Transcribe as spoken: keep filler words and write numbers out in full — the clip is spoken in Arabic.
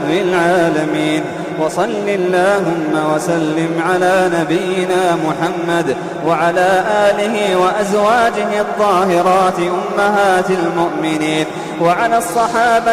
للعالمين. وصل اللهم وسلم على نبينا محمد وعلى آله وأزواجه الطاهرات أمهات المؤمنين وعلى الصحابة